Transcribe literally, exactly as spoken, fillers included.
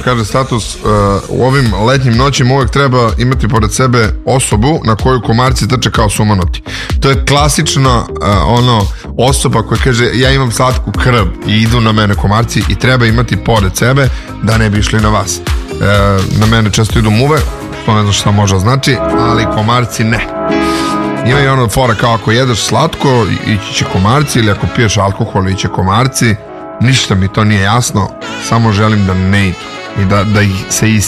kaže status, uh, u ovim letnjim noćima uvek treba imati pored sebe osobu na koju komarci trče kao sumanuti. To je klasična uh, ono osoba koja kaže ja imam slatku krv i idu na mene komarci i treba imati pored sebe da ne bi išli na vas. Uh, na mene često idu muve, to ne znam šta može znači, ali komarci ne. Ima i ono fora kao ako jedeš slatko ići će komarci, ili ako piješ alkohol ići će komarci. Ništa mi to nije jasno, samo želim da ne idu i da, da ih se is